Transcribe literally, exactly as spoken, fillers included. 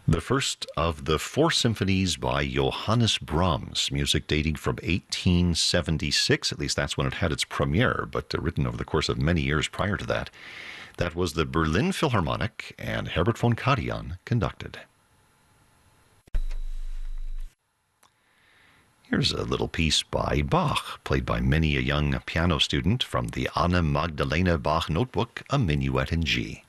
The first of the four symphonies by Johannes Brahms, music dating from eighteen seventy-six, at least that's when it had its premiere, but uh, written over the course of many years prior to that. That was the Berlin Philharmonic, and Herbert von Karajan conducted. Here's a little piece by Bach, played by many a young piano student from the Anna Magdalena Bach notebook, A Minuet in G.